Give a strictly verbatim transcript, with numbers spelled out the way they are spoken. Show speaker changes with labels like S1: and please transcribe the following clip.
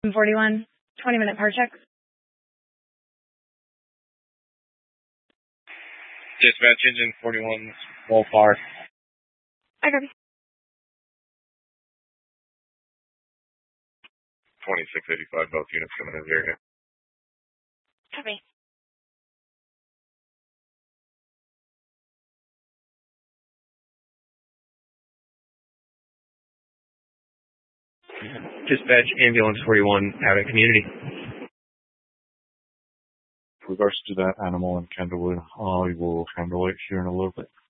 S1: forty-one, twenty minute par check.
S2: Dispatch engine forty-one, full par.
S1: I copy.
S2: twenty-six eighty-five, both units coming in here.
S1: Copy.
S2: Dispatch ambulance forty-one out at community.
S3: With regards to that animal in Candlewood, I will handle it here in a little bit.